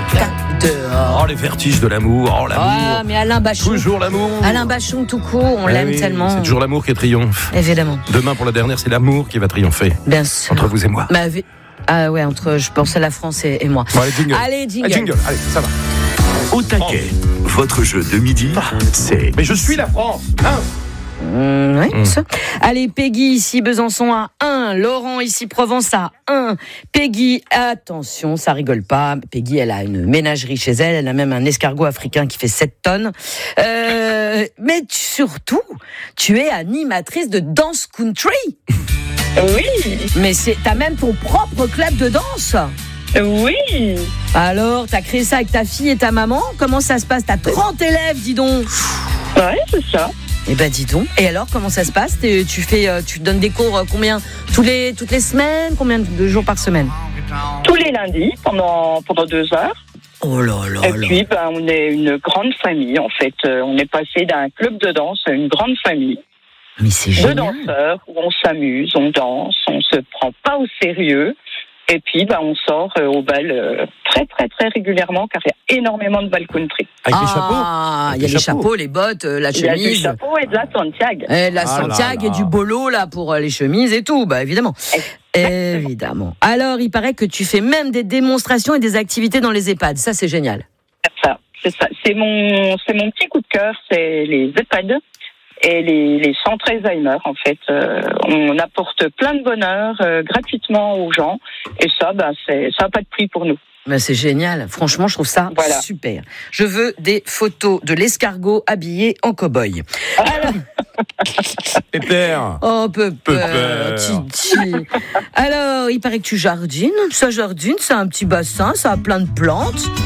dehors. Oh, les vertiges de l'amour. Oh, l'amour. Ah, mais Alain Bachung. Toujours l'amour. Alain Bachung, tout court, on l'aime oui, tellement. C'est toujours l'amour qui triomphe. Évidemment. Demain, pour la dernière, c'est l'amour qui va triompher. Bien sûr. Entre vous et moi. Ah ouais, je pense à la France et moi. Bon, allez, jingle. Allez, jingle. Jingle, allez, ça va. Au taquet, votre jeu de midi, c'est... Mais je suis la France, hein. Ça. Allez, Peggy ici Besançon à 1, Laurent ici Provence à 1. Peggy, attention, ça rigole pas. Peggy, elle a une ménagerie chez elle, elle a même un escargot africain qui fait 7 tonnes. Mais surtout, tu es animatrice de danse country. Oui. Mais t'as même ton propre club de danse. Oui. Alors, t'as créé ça avec ta fille et ta maman. Comment ça se passe? T'as 30 élèves, dis donc. Ouais, c'est ça. Eh ben dis donc. Et alors, comment ça se passe? Tu donnes des cours combien? Toutes les semaines? Combien de jours par semaine? Tous les lundis, pendant 2 heures. Oh là là. Et puis, on est une grande famille, en fait. On est passé d'un club de danse à une grande famille. Mais c'est De génial. danseurs, où on s'amuse, on danse, on se prend pas au sérieux. Et puis, on sort au bal très, très, très régulièrement, car il y a énormément de bal country. Avec les chapeaux. Il y a les chapeaux, les bottes, la chemise. Il y a du chapeau et de la Santiago. Et la Santiago et du bolo là pour les chemises et tout, évidemment. Évidemment. Alors, il paraît que tu fais même des démonstrations et des activités dans les EHPAD. Ça, c'est génial. C'est ça. C'est mon petit coup de cœur, c'est les EHPAD et les centres Alzheimer, en fait. On apporte plein de bonheur gratuitement aux gens. Et ça, ça n'a pas de prix pour nous. Ben c'est génial. Franchement, je trouve ça super. Je veux des photos de l'escargot habillé en cow-boy. Alors... Pépère. Oh, Pépère. Titi. Alors, il paraît que tu jardines. Ça jardine, c'est un petit bassin, ça a plein de plantes.